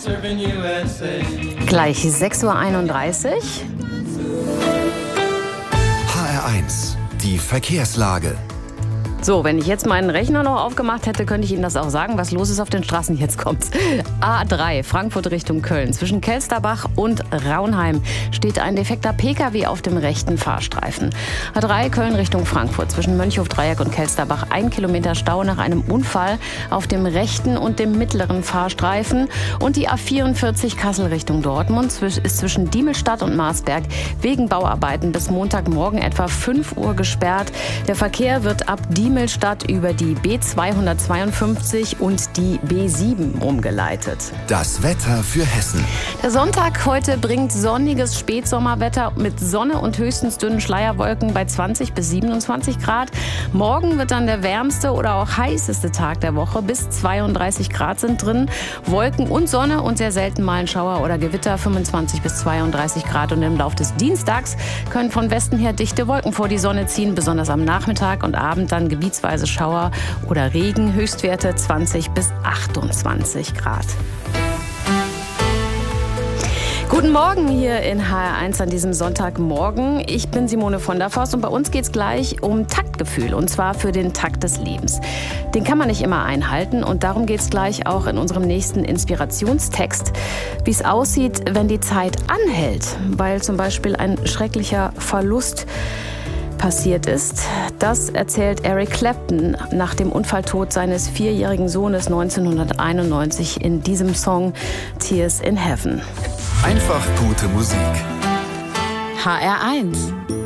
Gleich 6:31 Uhr. HR1, die Verkehrslage. So, wenn ich jetzt meinen Rechner noch aufgemacht hätte, könnte ich Ihnen das auch sagen, was los ist auf den Straßen. Jetzt kommt's. A3, Frankfurt Richtung Köln. Zwischen Kelsterbach und Raunheim steht ein defekter Pkw auf dem rechten Fahrstreifen. A3, Köln Richtung Frankfurt. Zwischen Mönchhof-Dreieck und Kelsterbach 1 Kilometer Stau nach einem Unfall auf dem rechten und dem mittleren Fahrstreifen. Und die A44 Kassel Richtung Dortmund ist zwischen Diemelstadt und Marsberg wegen Bauarbeiten bis Montagmorgen etwa 5 Uhr gesperrt. Der Verkehr wird ab Diemelstadt über die B252 und die B7 umgeleitet. Das Wetter für Hessen. Der Sonntag heute bringt sonniges Spätsommerwetter mit Sonne und höchstens dünnen Schleierwolken bei 20 bis 27 Grad. Morgen wird dann der wärmste oder auch heißeste Tag der Woche. Bis 32 Grad sind drin. Wolken und Sonne und sehr selten mal ein Schauer oder Gewitter, 25 bis 32 Grad. Und im Laufe des Dienstags können von Westen her dichte Wolken vor die Sonne ziehen, besonders am Nachmittag und Abend dann gebietsweise Schauer oder Regen, Höchstwerte 20 bis 28 Grad. Guten Morgen hier in HR1 an diesem Sonntagmorgen. Ich bin Simone von der Forst und bei uns geht es gleich um Taktgefühl und zwar für den Takt des Lebens. Den kann man nicht immer einhalten und darum geht es gleich auch in unserem nächsten Inspirationstext, wie es aussieht, wenn die Zeit anhält, weil zum Beispiel ein schrecklicher Verlust passiert ist. Das erzählt Eric Clapton nach dem Unfalltod seines 4-jährigen Sohnes 1991 in diesem Song Tears in Heaven. Einfach gute Musik. HR1